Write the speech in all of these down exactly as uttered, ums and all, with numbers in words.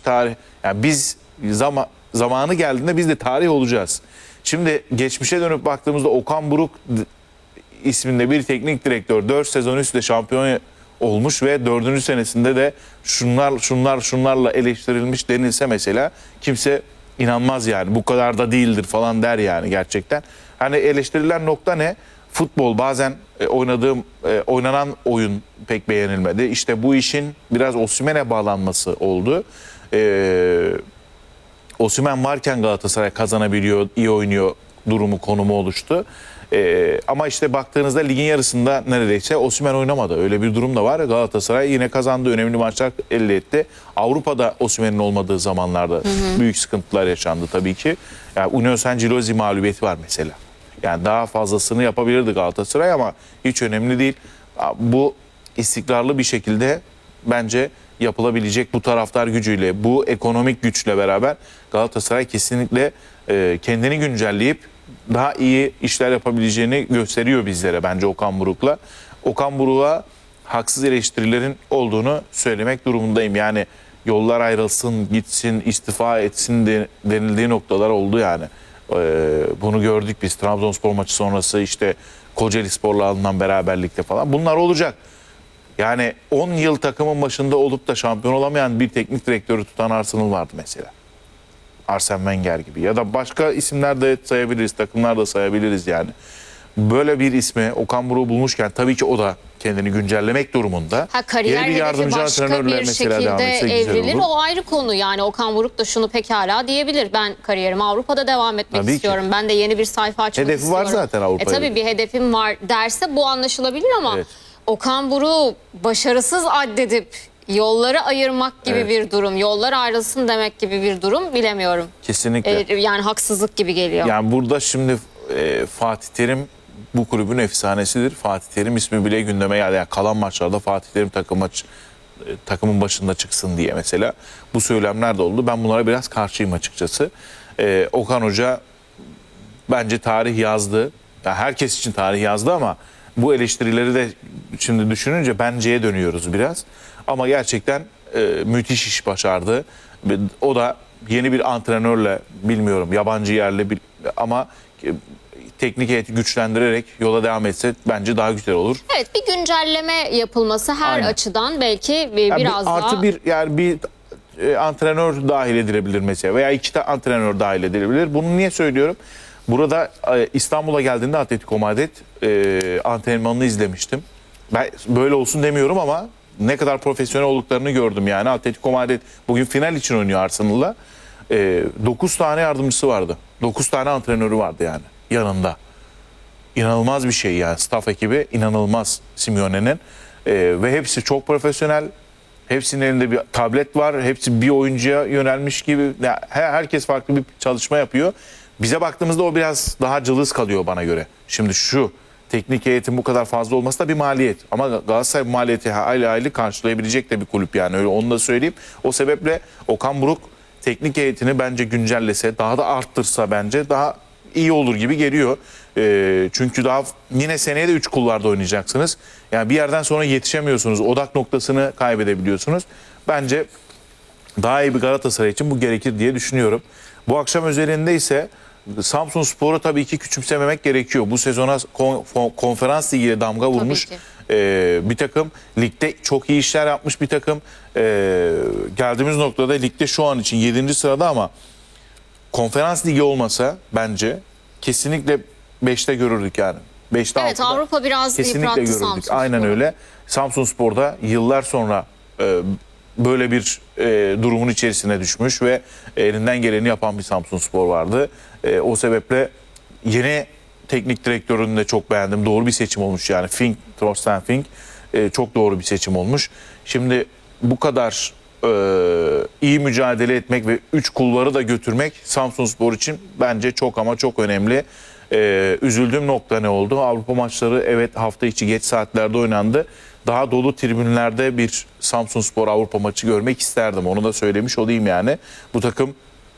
tarih. Yani biz zaman zamanı geldiğinde biz de tarih olacağız. Şimdi geçmişe dönüp baktığımızda Okan Buruk isminde bir teknik direktör dört sezon üstte şampiyon olmuş ve dördüncü senesinde de şunlar şunlar şunlarla eleştirilmiş denilse mesela kimse inanmaz yani. Bu kadar da değildir falan der yani gerçekten. Hani eleştirilen nokta ne? Futbol bazen e, oynadığım e, oynanan oyun pek beğenilmedi. İşte bu işin biraz Osimhen'e bağlanması oldu. Eee Osimhen varken Galatasaray kazanabiliyor, iyi oynuyor durumu, konumu oluştu. Ee, ama işte baktığınızda ligin yarısında neredeyse Osimhen oynamadı. Öyle bir durum da var. Galatasaray yine kazandı, önemli maçlar elde etti. Avrupa'da Osimhen'in olmadığı zamanlarda hı hı. büyük sıkıntılar yaşandı tabii ki. Yani Union Saint-Gilloise mağlubiyeti var mesela. Yani daha fazlasını yapabilirdi Galatasaray ama hiç önemli değil. Bu istikrarlı bir şekilde bence yapılabilecek, bu taraftar gücüyle, bu ekonomik güçle beraber Galatasaray kesinlikle e, kendini güncelleyip daha iyi işler yapabileceğini gösteriyor bizlere bence Okan Buruk'la. Okan Buruk'a haksız eleştirilerin olduğunu söylemek durumundayım. Yani yollar ayrılsın, gitsin, istifa etsin de, denildiği noktalar oldu yani. E, bunu gördük biz Trabzonspor maçı sonrası, işte Kocaelispor'la alınan beraberlikte falan. Bunlar olacak. Yani on yıl takımın başında olup da şampiyon olamayan bir teknik direktörü tutan Arsenal vardı mesela. Arsene Wenger gibi ya da başka isimler de sayabiliriz, takımlar da sayabiliriz yani. Böyle bir ismi Okan Buruk'u bulmuşken tabii ki o da kendini güncellemek durumunda. Ha, kariyer bir hedefi başka bir şekilde evrilir, o ayrı konu. Yani Okan Buruk da şunu pekala diyebilir: ben kariyerime Avrupa'da devam etmek tabii istiyorum. Ki. Ben de yeni bir sayfa açmak hedefi istiyorum. Hedefi var zaten Avrupa'da. E tabii bir hedefim var derse bu anlaşılabilir ama evet. Okan Buruk'u başarısız addedip yolları ayırmak gibi evet. bir durum, yollar ayrılsın demek gibi bir durum, bilemiyorum. Kesinlikle. Ee, yani haksızlık gibi geliyor. Yani burada şimdi e, Fatih Terim bu kulübün efsanesidir. Fatih Terim ismi bile gündeme geldi. Yani kalan maçlarda Fatih Terim takım maç, e, takımın başında çıksın diye mesela. Bu söylemler de oldu. Ben bunlara biraz karşıyım açıkçası. E, Okan Hoca bence tarih yazdı. Yani herkes için tarih yazdı ama bu eleştirileri de şimdi düşününce benceye dönüyoruz biraz. Ama gerçekten e, müthiş iş başardı. O da yeni bir antrenörle, bilmiyorum yabancı yerle bir, ama e, teknik heyeti güçlendirerek yola devam etse bence daha güzel olur. Evet, bir güncelleme yapılması her Aynen. açıdan belki bir, yani biraz bir, artı daha... bir yani bir e, antrenör dahil edilebilir mesela veya iki tane antrenör dahil edilebilir. Bunu niye söylüyorum? Burada e, İstanbul'a geldiğinde Atletico Madrid e, antrenmanını izlemiştim. Ben böyle olsun demiyorum ama ne kadar profesyonel olduklarını gördüm yani. Atletico Madrid bugün final için oynuyor Arsenal'la. E, dokuz tane yardımcısı vardı. dokuz tane antrenörü vardı yani yanında. İnanılmaz bir şey yani, staff ekibi inanılmaz Simeone'nin. E, ve hepsi çok profesyonel. Hepsinin elinde bir tablet var. Hepsi bir oyuncuya yönelmiş gibi. Yani herkes farklı bir çalışma yapıyor. Bize baktığımızda o biraz daha cılız kalıyor bana göre. Şimdi şu teknik heyetin bu kadar fazla olması da bir maliyet. Ama Galatasaray bu maliyeti hayli hayli karşılayabilecek de bir kulüp yani, öyle onu da söyleyeyim. O sebeple Okan Buruk teknik heyetini bence güncellese, daha da arttırsa bence daha iyi olur gibi geliyor. E, çünkü daha yine seneye de üç kulvarda oynayacaksınız. Yani bir yerden sonra yetişemiyorsunuz. Odak noktasını kaybedebiliyorsunuz. Bence daha iyi bir Galatasaray için bu gerekir diye düşünüyorum. Bu akşam özelinde ise Samsunspor'u tabii ki küçümsememek gerekiyor. Bu sezona kon, konferans ligiyle damga vurmuş e, bir takım. Ligde çok iyi işler yapmış bir takım. E, geldiğimiz noktada ligde şu an için yedinci sırada ama konferans ligi olmasa bence kesinlikle beşte görürdük yani. beşte evet, Avrupa biraz yıprattı Samsunspor'u. Aynen öyle. Samsunspor'da yıllar sonra e, böyle bir e, durumun içerisine düşmüş ve elinden geleni yapan bir Samsunspor vardı. E, o sebeple yeni teknik direktörünü de çok beğendim. Doğru bir seçim olmuş yani. Fink, Thorsten Fink e, çok doğru bir seçim olmuş. Şimdi bu kadar e, iyi mücadele etmek ve üç kulvarı da götürmek Samsunspor için bence çok ama çok önemli. E, üzüldüğüm nokta ne oldu? Avrupa maçları evet hafta içi geç saatlerde oynandı. Daha dolu tribünlerde bir Samsunspor Avrupa maçı görmek isterdim. Onu da söylemiş olayım yani. Bu takım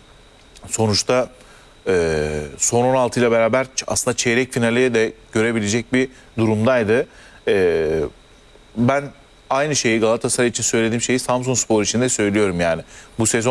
sonuçta e, son on altı ile beraber aslında çeyrek finale de görebilecek bir durumdaydı. E, ben aynı şeyi Galatasaray için söylediğim şeyi Samsunspor için de söylüyorum yani. Bu sezon